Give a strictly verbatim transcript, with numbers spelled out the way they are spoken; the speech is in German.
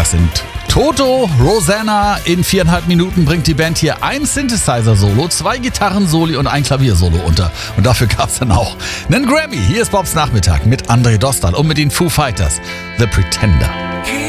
Das sind Toto, Rosanna. In viereinhalb Minuten bringt die Band hier ein Synthesizer-Solo, zwei Gitarren-Soli und ein Klaviersolo unter. Und dafür gab es dann auch einen Grammy. Hier ist Bobs Nachmittag mit André Dostal und mit den Foo Fighters, The Pretender.